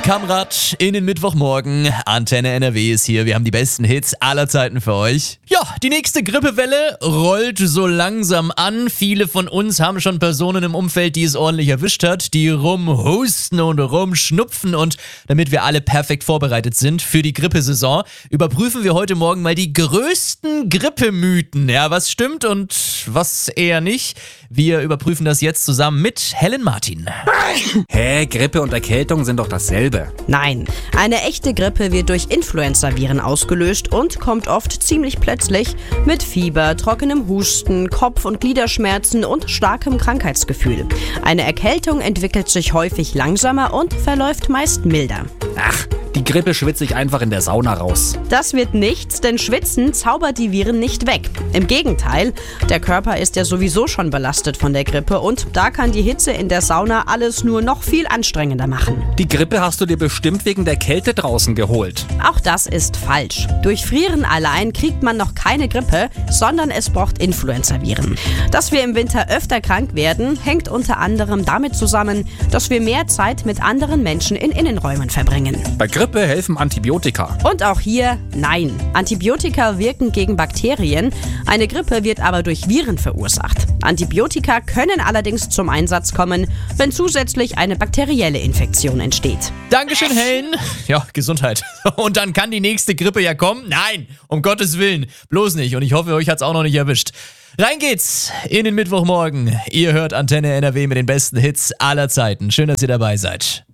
Kamrad, in den Mittwochmorgen. Antenne NRW ist hier. Wir haben die besten Hits aller Zeiten für euch. Ja, die nächste Grippewelle rollt so langsam an. Viele von uns haben schon Personen im Umfeld, die es ordentlich erwischt hat, die rumhusten und rumschnupfen. Und damit wir alle perfekt vorbereitet sind für die Grippesaison, überprüfen wir heute Morgen mal die größten Grippemythen. Ja, was stimmt und was eher nicht. Wir überprüfen das jetzt zusammen mit Helen Martin. Grippe und Erkältung sind doch dasselbe. Nein, eine echte Grippe wird durch Influenzaviren ausgelöst und kommt oft ziemlich plötzlich mit Fieber, trockenem Husten, Kopf- und Gliederschmerzen und starkem Krankheitsgefühl. Eine Erkältung entwickelt sich häufig langsamer und verläuft meist milder. Ach, die Grippe schwitze ich einfach in der Sauna raus. Das wird nichts, denn Schwitzen zaubert die Viren nicht weg. Im Gegenteil, der Körper ist ja sowieso schon belastet von der Grippe und da kann die Hitze in der Sauna alles nur noch viel anstrengender machen. Die Grippe hast du dir bestimmt wegen der Kälte draußen geholt. Auch das ist falsch. Durch Frieren allein kriegt man noch keine Grippe, sondern es braucht Influenzaviren. Dass wir im Winter öfter krank werden, hängt unter anderem damit zusammen, dass wir mehr Zeit mit anderen Menschen in Innenräumen verbringen. Bei Grippe helfen Antibiotika. Und auch hier, nein. Antibiotika wirken gegen Bakterien, eine Grippe wird aber durch Viren verursacht. Antibiotika können allerdings zum Einsatz kommen, wenn zusätzlich eine bakterielle Infektion entsteht. Dankeschön, Helen. Ja, Gesundheit. Und dann kann die nächste Grippe ja kommen? Nein, um Gottes Willen. Bloß nicht. Und ich hoffe, euch hat's auch noch nicht erwischt. Rein geht's in den Mittwochmorgen. Ihr hört Antenne NRW mit den besten Hits aller Zeiten. Schön, dass ihr dabei seid.